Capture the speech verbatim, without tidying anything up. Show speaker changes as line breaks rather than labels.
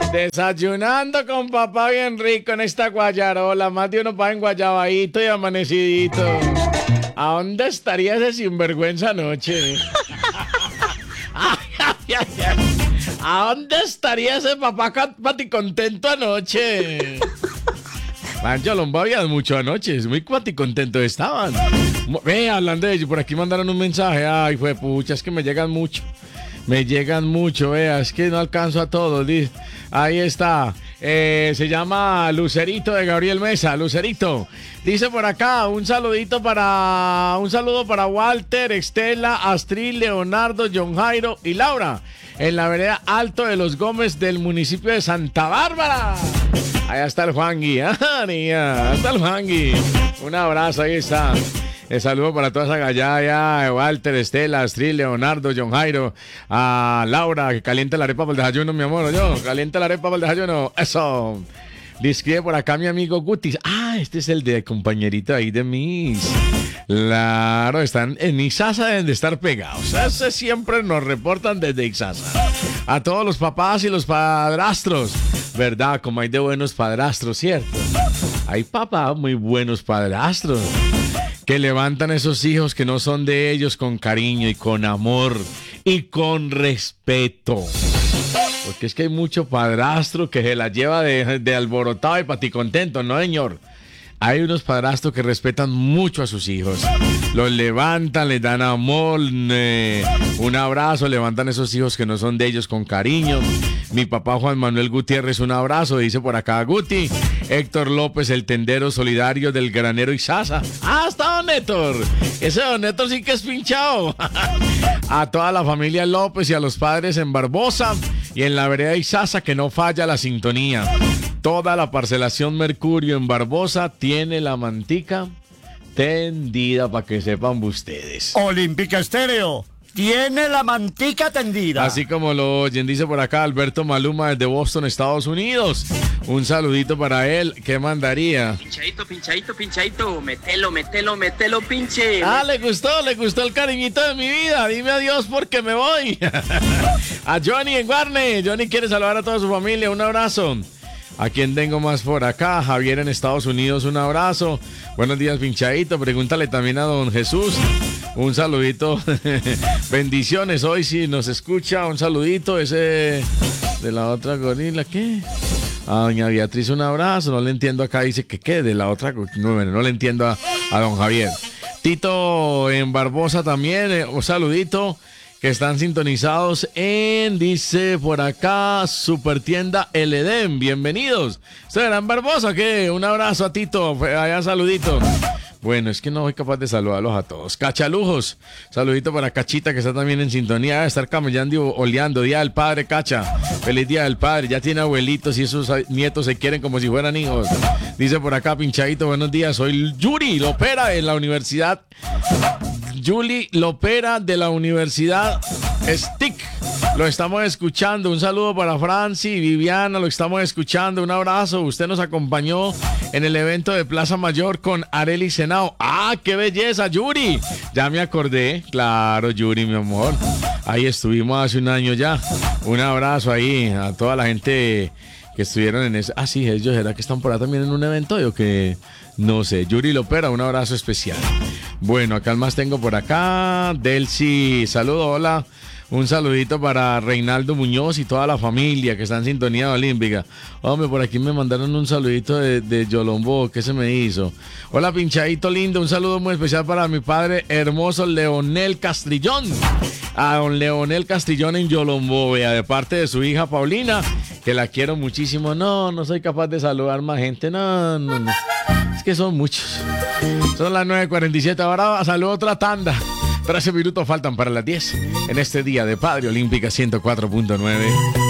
Desayunando con papá bien rico en esta guayarola, más de uno pa' en guayabadito y amanecidito. ¿A dónde estaría ese sinvergüenza anoche? Ay, ay, ay, ay. ¿A dónde estaría ese papá paticontento anoche? Mancho Lombo, había mucho anoche, muy paticontentos estaban. Ve, hablando de ellos, por aquí mandaron un mensaje. Ay, fue pucha, es que me llegan mucho. Me llegan mucho, vea, es que no alcanzo a todos. Ahí está. Eh, se llama Lucerito de Gabriel Mesa. Lucerito. Dice por acá, un saludito para. Un saludo para Walter, Estela, Astrid, Leonardo, John Jairo y Laura. En la vereda Alto de los Gómez del municipio de Santa Bárbara. Allá está el Juangui. Ah, niña, está el Juangui. Un abrazo, ahí está. El saludo para toda esa gallaya, Walter, Estela, Astrid, Leonardo, John Jairo, a Laura, que caliente la arepa para el desayuno, mi amor, yo, caliente la arepa para el desayuno, eso. Le escribe por acá mi amigo Gutis. Ah, este es el de compañerito ahí de mis. Claro, están en Ixasa, deben de estar pegados. Ese siempre nos reportan desde Ixasa. A todos los papás y los padrastros, ¿verdad? Como hay de buenos padrastros, ¿cierto? Hay papás muy buenos padrastros que levantan esos hijos que no son de ellos con cariño y con amor y con respeto. Porque es que hay mucho padrastro que se la lleva de, de alborotado y paticontento, ¿no, señor? Hay unos padrastros que respetan mucho a sus hijos. Los levantan, les dan amor, eh, un abrazo, levantan esos hijos que no son de ellos con cariño. Mi papá Juan Manuel Gutiérrez, un abrazo, dice por acá Guti. Héctor López, el tendero solidario del granero Ixasa. Ah, está don Héctor. Ese don Héctor sí que es pinchado. A toda la familia López y a los padres en Barbosa y en la vereda Ixasa, que no falla la sintonía. Toda la parcelación Mercurio en Barbosa tiene la mantica tendida, para que sepan ustedes.
Olímpica Estéreo tiene la mantica tendida.
Así como lo oyen, dice por acá Alberto Maluma desde Boston, Estados Unidos. Un saludito para él. ¿Qué mandaría?
Pinchadito, pinchadito, pinchadito. Metelo, metelo, metelo, pinche.
Ah, le gustó, le gustó el cariñito de mi vida. Dime adiós porque me voy. A Johnny en Guarne. Johnny quiere saludar a toda su familia. Un abrazo. ¿A quién tengo más por acá? Javier en Estados Unidos, un abrazo. Buenos días, pinchadito. Pregúntale también a don Jesús. Un saludito. Bendiciones. Hoy sí nos escucha. Un saludito. Ese de la otra gorila. ¿Qué? A doña Beatriz, un abrazo. No le entiendo acá. Dice que qué de la otra. No, bueno, no le entiendo a, a don Javier. Tito en Barbosa también. Eh, un saludito. Que están sintonizados en, dice por acá, Supertienda El Edén. Bienvenidos. ¿Serán Barbosa? ¿Qué? Un abrazo a Tito. Allá saludito. Bueno, es que no soy capaz de saludarlos a todos. Cachalujos. Saludito para Cachita, que está también en sintonía. Debe estar camellando y oleando. Día del Padre, Cacha. Feliz Día del Padre. Ya tiene abuelitos y esos nietos se quieren como si fueran hijos. Dice por acá, pinchadito, buenos días. Soy Yuri Lopera en la universidad. Yuli Lopera de la Universidad S T I C. Lo estamos escuchando. Un saludo para Franci y Viviana. Lo estamos escuchando. Un abrazo. Usted nos acompañó en el evento de Plaza Mayor con Arely Senao. ¡Ah, qué belleza, Yuri! Ya me acordé. Claro, Yuri, mi amor. Ahí estuvimos hace un año ya. Un abrazo ahí a toda la gente que estuvieron en ese. Ah, sí, ellos, ¿será que están por ahí también en un evento o que no sé? Yuri Lopera, un abrazo especial. Bueno, acá más tengo por acá. Delcy, saludo, hola. Un saludito para Reinaldo Muñoz y toda la familia que está en sintonía olímpica. Hombre, por aquí me mandaron un saludito de, de Yolombo. ¿Qué se me hizo? Hola, pinchadito lindo. Un saludo muy especial para mi padre hermoso Leonel Castrillón. A don Leonel Castrillón en Yolombo, vea, de parte de su hija Paulina, que la quiero muchísimo. No, no soy capaz de saludar más gente. No, no, no. Es que son muchos. Son las nueve cuarenta y siete. Ahora saludo otra tanda. trece minutos faltan para las diez en este día de Padre Olímpica ciento cuatro punto nueve.